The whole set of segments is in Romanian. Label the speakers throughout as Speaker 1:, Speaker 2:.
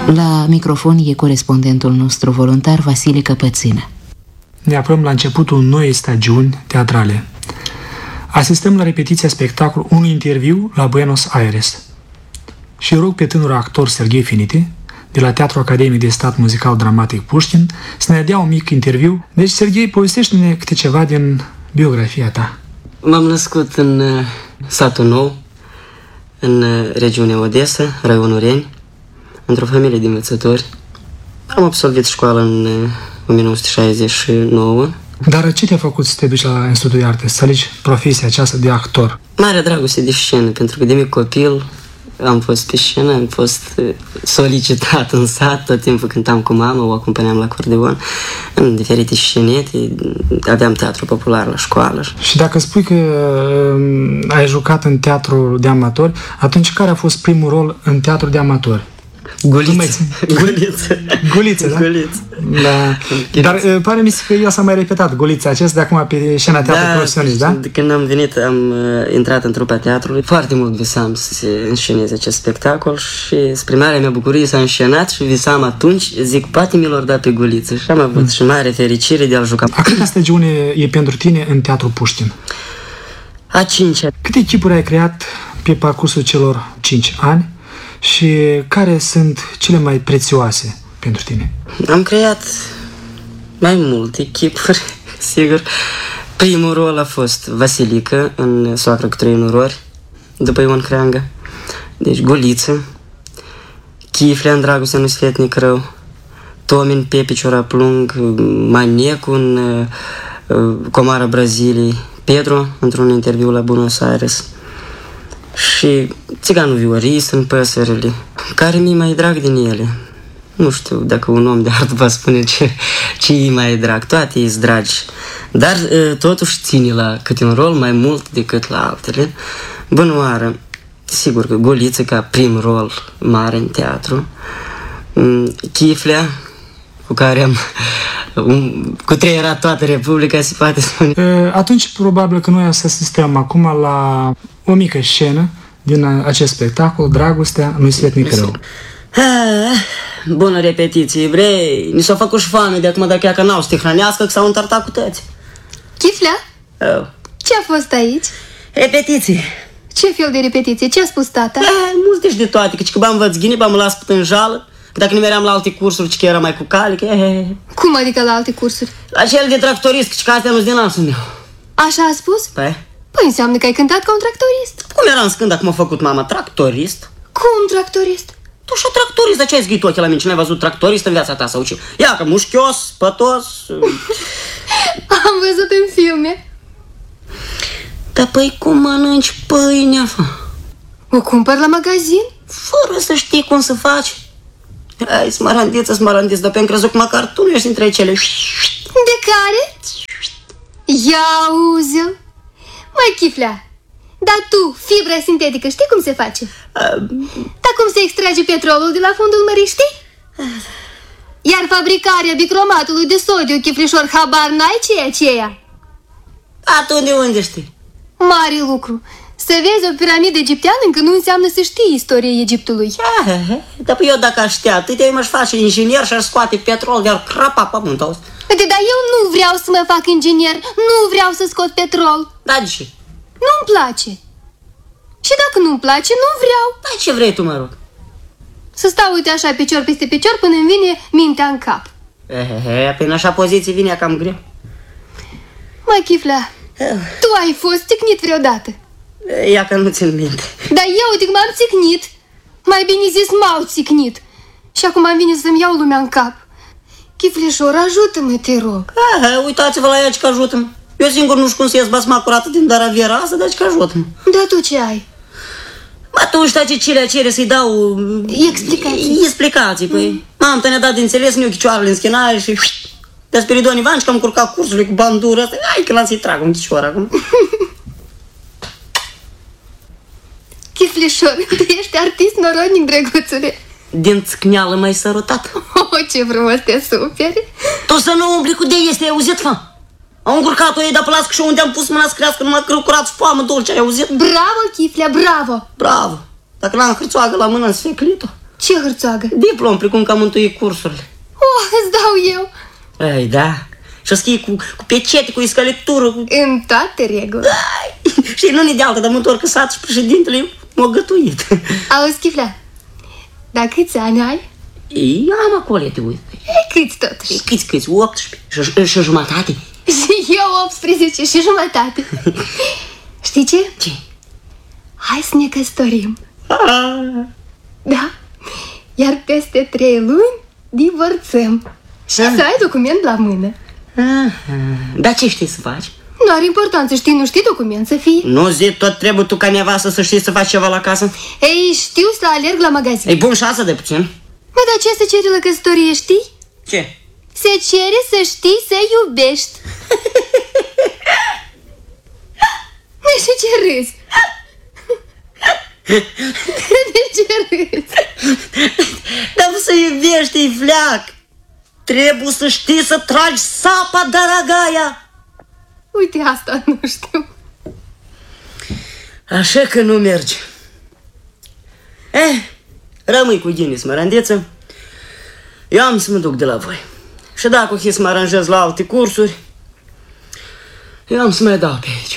Speaker 1: La microfon e corespondentul nostru voluntar, Vasile Căpățână.
Speaker 2: Ne aflăm la începutul noii stagiuni teatrale. Asistăm la repetiția spectacolului unui interviu la Buenos Aires. Și rog pe tânărul actor Serghei Finiti, de la Teatrul Academic de Stat Muzical Dramatic Pușkin, să ne dea un mic interviu. Deci, Serghei, povestește-ne câte ceva din biografia ta.
Speaker 3: M-am născut în satul Nou, în regiunea Odessa, raionul Reni, într-o familie de învățători. Am absolvit școala în 1969.
Speaker 2: Dar ce te-a făcut să te duci la Institutul de Arte, să alegi profesia aceasta de actor?
Speaker 3: Mare dragoste de scenă, pentru că de mic copil am fost pe scenă, am fost solicitat în sat, tot timpul cântam cu mama, o acompaniam la acordeon, în diferite scenete, aveam teatru popular la școală.
Speaker 2: Și dacă spui că ai jucat în teatru de amatori, atunci care a fost primul rol în teatru de amatori?
Speaker 3: Guliță.
Speaker 2: Guliță, da?
Speaker 3: Guliță.
Speaker 2: Da. Dar pare mi se că el s-a mai repetat, Gulița acesta de acum pe scena teatrului profesionist, da?
Speaker 3: Când am venit, am intrat în trupa teatrului. Foarte mult visam să se însceneze acest spectacol și spre marea mea bucurie s-a înscenat și visam atunci, zic, poate mi-l-or da pe Guliță. Și am avut și mare fericire de a-l juca.
Speaker 2: A câta stagiune e pentru tine în Teatrul Pușkin?
Speaker 3: A 5-a.
Speaker 2: Câte echipuri ai creat pe parcursul celor 5 ani? Și care sunt cele mai prețioase pentru tine?
Speaker 3: Am creat mai multe echipuri, sigur. Primul rol a fost Vasilica în Soacră cu 3 norori, după Ion Creangă. Deci Guliță, Chiflea în Dragostea nu sfetnic rău, Tomin pe Piciora Plung, Manecu în Comara Braziliei, Pedro într-un interviu la Buenos Aires și Țiganul Vioris în Păsările. Care mi-e mai drag din ele? Nu știu dacă un om de artă va spune ce e mai drag. Toate e dragi. Dar totuși ține la câte un rol mai mult decât la altele. Bănuară, sigur că Guliță ca prim rol mare în teatru. Chiflea, cu care am cutreierat toată Republica, se poate spune.
Speaker 2: Atunci probabil că noi să asistăm acum la o mică scenă din acest spectacol, Dragostea nu-i sfetnic rău.
Speaker 3: Bună repetiție, vrei? Ni s-a făcut și foame de acum, dacă ea că n-au să te hrănească, că s-au întartat cu tăți.
Speaker 4: Chiflea? Ce a fost aici?
Speaker 3: Repetiție.
Speaker 4: Ce fel de repetiție? Ce a spus tata?
Speaker 3: Multe și de toate, că bă învăț ghine, bă mă las pătânjală, că dacă nu meream la alte cursuri, că era mai cu cale, că
Speaker 4: Cum adică la alte cursuri?
Speaker 3: La cel de tractorist, că astea nu-s din nasul meu.
Speaker 4: Așa a spus? Păi înseamnă că ai cântat ca un tractorist.
Speaker 3: Cum eram scând dacă m-a făcut mama? Tractorist?
Speaker 4: Cum tractorist?
Speaker 3: Tu și tractorist, dar ce ai zghit ochii la mine? Ce n-ai văzut tractorist în viața ta sau ce? Ia că mușchios, pătos...
Speaker 4: Am văzut în filme.
Speaker 3: Dar păi cum mănânci pâinea, fă?
Speaker 4: O cumpăr la magazin?
Speaker 3: Fără să știi cum să faci. Hai, smarandiță, dar pe-am crezut că măcar tu nu ești dintre cele...
Speaker 4: De care? Ia auzi-l. Măi, Chiflea, dar tu, fibra sintetică, știi cum se face? Dar cum se extrage petrolul de la fundul mării, știi? Iar fabricarea bicromatului de sodiu, Chiflișor, habar n-ai ce e aceea?
Speaker 3: Atunci de unde știi?
Speaker 4: Mare lucru. Să vezi o piramidă egipteană încă nu înseamnă să știi istoria Egiptului.
Speaker 3: Dar eu dacă aș știa atâtea, m-aș face inginer și aș scoate petrol de-ar crapa pământul.
Speaker 4: Dar eu nu vreau să mă fac inginer, nu vreau să scot petrol.
Speaker 3: Da, de ce?
Speaker 4: Nu-mi place. Și dacă nu-mi place, nu vreau.
Speaker 3: Dar ce vrei tu, mă rog?
Speaker 4: Să stau, uite așa, picior peste picior până îmi vine mintea în cap.
Speaker 3: Pe în așa poziție vine cam greu.
Speaker 4: Măi, Chiflea, tu ai fost țicnit vreodată?
Speaker 3: Ia că nu țin minte.
Speaker 4: Dar eu, uite că m-am țicnit. Mai bine zis, m-au țicnit. Și acum îmi vine să-mi iau lumea în cap. Chiflișor, ajută-mă, te rog.
Speaker 3: Uitați-vă la ea că ajută-mă. Eu singur nu știu cum să ies basma curată din Daraviera asta, dar că ajută-mă.
Speaker 4: Dar tu ce ai?
Speaker 3: Mă, tu știi ce cere să-i dau... Explicații, păi. Mamă, ne-a dat de înțeles, nu chicioarele în schenare și... De Spiridon Ivan și că am curcat cursurile cu bandură asta. Hai că l-am să-i trag un chicioar acum.
Speaker 4: Chiflișor, tu ești artist noronic, drăguțule.
Speaker 3: Din țcneală m-ai sărutat.
Speaker 4: Ce frumos te superi.
Speaker 3: Tu să nu umbli cu de este, ai auzit, fă? Am încurcat-o ei de plască și unde am pus mâna să crească numai curat foamă dulce, ai auzit?
Speaker 4: Bravo, Chiflea, bravo.
Speaker 3: Bravo. Dacă l-am hârțoagă la mână în sfeclit-o.
Speaker 4: Ce hârțoagă?
Speaker 3: Diplom, precum că am mântuit cursurile.
Speaker 4: Oh, îți dau eu.
Speaker 3: Ei, da. Și o scrie cu pecete, cu iscălitură.
Speaker 4: În toate regulă.
Speaker 3: Și nu ne de altă, dar mă întorc în sat și președintele m-a gătuit.
Speaker 4: Auzi, Chiflea, dar câți ani ai?
Speaker 3: Eu am acolo, te uit.
Speaker 4: Câți totuși?
Speaker 3: Câți? 18 și jumătate.
Speaker 4: Și eu 18 și jumătate. Știi ce?
Speaker 3: Ce?
Speaker 4: Hai să ne căsătorim. Da? Iar peste 3 luni divorțăm. Și să ai document la mână.
Speaker 3: Dar ce știi să faci?
Speaker 4: Nu are importanță, știi, nu știi document să fii.
Speaker 3: Nu zi, tot trebuie tu ca nevastă să știi să faci ceva la casă?
Speaker 4: Ei, știu să alerg la magazin.
Speaker 3: E bun și asta de puțin.
Speaker 4: Mă, dar ce se cere la căsătorie, știi?
Speaker 3: Ce?
Speaker 4: Se cere să știi să iubești. De ce râzi? De ce râzi?
Speaker 3: Dar să iubești, e fleac. Trebuie să știi să tragi sapa, daragaia.
Speaker 4: Uite, asta nu știu.
Speaker 3: Așa că nu merge. Rămâi cu Ghini, smărandeță. Eu am să mă duc de la voi. Și dacă o să mă aranjez la alte cursuri, eu am să mai dau pe aici.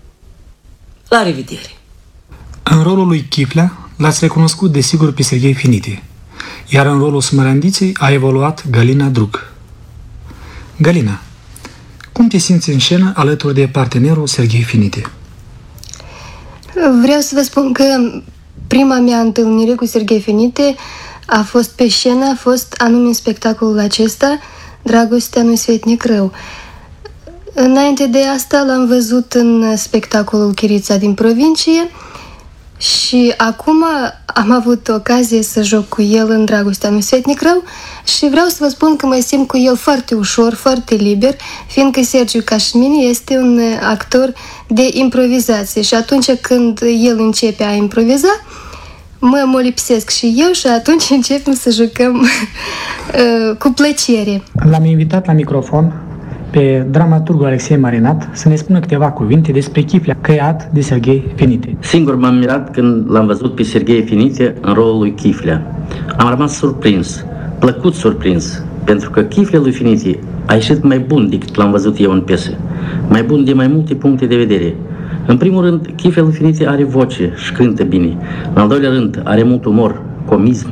Speaker 3: La revedere.
Speaker 2: În rolul lui Chiflea l-ați recunoscut desigur pe Serghei Finiti, iar în rolul Smărandiței a evoluat Galina Drug. Galina, cum te simți în scenă alături de partenerul Serghei Finiti?
Speaker 4: Vreau să vă spun că prima mea întâlnire cu Serghei Finiti a fost pe scenă, a fost anume în spectacolul acesta, Dragostea nu-i sfetnic rău. Înainte de asta l-am văzut în spectacolul Chirița din provincie și acum am avut ocazie să joc cu el în Dragostea nu-i sfetnic rău și vreau să vă spun că mă simt cu el foarte ușor, foarte liber, fiindcă Sergiu ca și mine este un actor de improvizație și atunci când el începe a improviza, mă molipsesc și eu și atunci începem să jucăm cu plăcere.
Speaker 2: L-am invitat la microfon pe dramaturgul Alexei Marinat să ne spună câteva cuvinte despre Chiflea creat de Serghei Finiti.
Speaker 5: Singur m-am mirat când l-am văzut pe Serghei Finiti în rolul lui Chiflea. Am rămas surprins, plăcut surprins, pentru că Chiflea lui Finiti a ieșit mai bun decât l-am văzut eu în piesă, mai bun de mai multe puncte de vedere. În primul rând, Chiflea lui Finiti are voce și cântă bine. În al doilea rând, are mult umor, comism.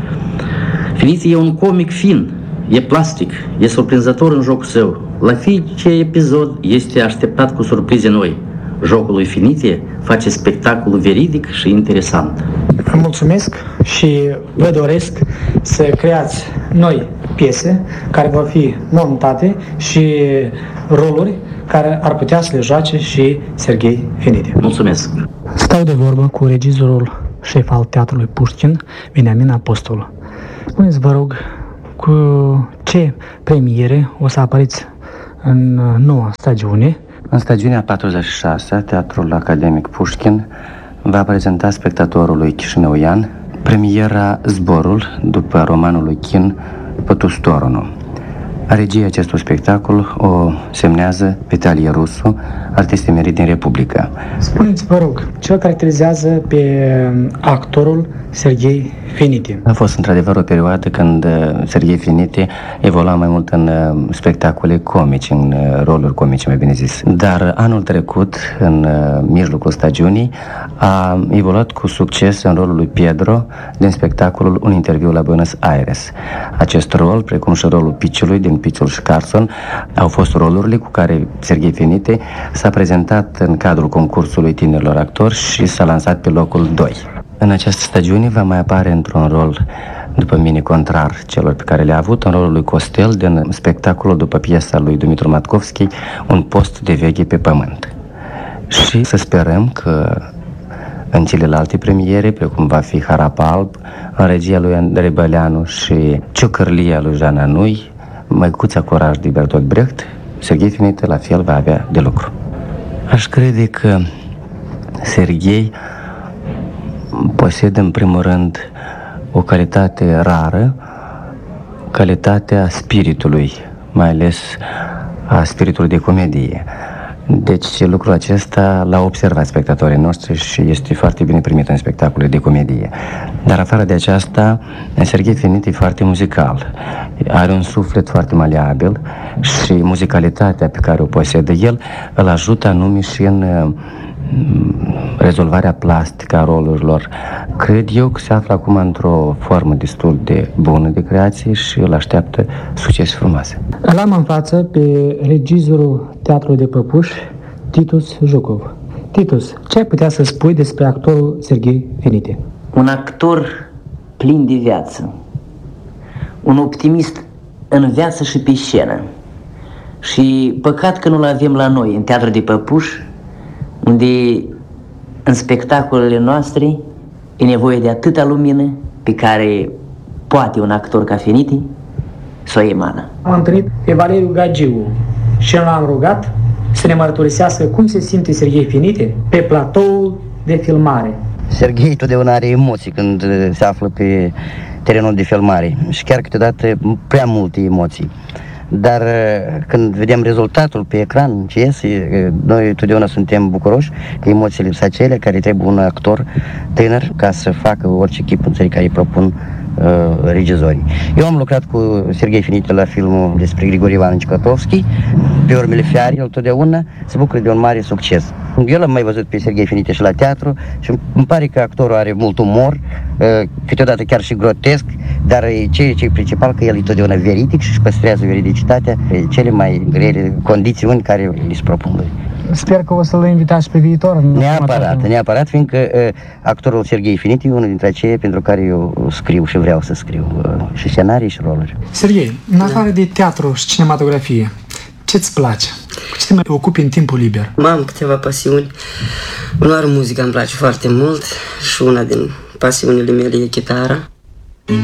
Speaker 5: Finiti e un comic fin, e plastic, e surprinzător în jocul său. La fiecare episod este așteptat cu surprize noi. Jocul lui Finiti face spectacolul veridic și interesant.
Speaker 2: Vă mulțumesc și vă doresc să creați noi piese care vor fi montate și roluri care ar putea să le joace și Serghei Finiti.
Speaker 5: Mulțumesc!
Speaker 2: Stau de vorbă cu regizorul șef al Teatrului Pușkin, Veniamin Apostol. Spuneți, vă rog, cu ce premiere o să apariți în noua stagiune?
Speaker 6: În stagiunea 46, Teatrul Academic Pușkin va prezenta spectatorului chișinăuian premiera Zborul, după romanul lui Chin Pătustoronu. Regia acestui spectacol o semnează Vitalie Rusu, artist emerit din Republica.
Speaker 2: Spuneți, vă rog, ce caracterizează pe actorul Serghei Finiti?
Speaker 6: A fost într-adevăr o perioadă când Serghei Finiti evolua mai mult în spectacole comici, în roluri comice, mai bine zis. Dar anul trecut, în mijlocul stagiunii, a evoluat cu succes în rolul lui Pedro din spectacolul Un interviu la Buenos Aires. Acest rol, precum și rolul Piciului din Piciul și Carson, au fost rolurile cu care Serghei Finiti s-a prezentat în cadrul concursului tinerilor actori și s-a lansat pe locul 2. În această stagiune va mai apare într-un rol, după mine, contrar celor pe care le-a avut, în rolul lui Costel din spectacolul după piesa lui Dumitru Matkovski, Un post de veche pe pământ. Și să sperăm că în celelalte premiere, precum va fi Harapa Alb, în regia lui Andrei Băleanu și Ciocărlia lui Jean Anui, Măicuța Coraj de Bertolt Brecht, Serghei Finiti la fel va avea de lucru. Aș crede că Serghei posedă în primul rând o calitate rară, calitatea spiritului, mai ales a spiritului de comedie. Deci lucrul acesta l-au observat spectatorii noștri și este foarte bine primit în spectacole de comedie. Dar afară de aceasta, Serghei Finiti e foarte muzical. Are un suflet foarte maleabil și muzicalitatea pe care o posedă el îl ajută anume și în rezolvarea plastică a rolurilor. Cred eu că se află acum într-o formă destul de bună de creație și îl așteaptă succese frumoase.
Speaker 2: Îl am în față pe regizorul Teatrului de Păpuși, Titus Jucov. Titus, ce ai putea să spui despre actorul Serghei Finiti?
Speaker 7: Un actor plin de viață, un optimist în viață și pe scenă. Și păcat că nu-l avem la noi, în Teatrul de Păpuși, unde în spectacolele noastre e nevoie de atâta lumină pe care poate un actor ca Finiti să o emană.
Speaker 2: Am întâlnit pe Valeriu Gagiu și l-am rugat să ne mărturisească cum se simte Serghei Finiti pe platoul de filmare.
Speaker 8: Serghei totdeauna are emoții când se află pe terenul de filmare și chiar câteodată prea multe emoții. Dar când vedem rezultatul pe ecran, ce iese, noi totdeauna suntem bucuroși că emoțiile sunt acelea care trebuie un actor tânăr ca să facă orice chip în țării care îi propun regizorii. Eu am lucrat cu Serghei Finiti la filmul despre Grigore Ivanovici Kotovski, Pe urmele fiarei, el totdeauna se bucură de un mare succes. Eu l-am mai văzut pe Serghei Finiti și la teatru și îmi pare că actorul are mult umor, câteodată chiar și grotesc, dar ce e principal că el e totdeauna veridic și își păstrează veridicitatea în cele mai grele condiții care îi se propun lui.
Speaker 2: Sper că o să-l invitați pe viitor.
Speaker 8: Neapărat, fiindcă actorul Serghei Finiti e unul dintre aceia pentru care eu scriu și vreau să scriu și scenarii și roluri.
Speaker 2: Serghei, în afară de teatru și cinematografie, ce-ți place? Cu ce te mai ocupi în timpul liber?
Speaker 3: Am câteva pasiuni. Uneori muzica îmi place foarte mult și una din pasiunile mele e chitara.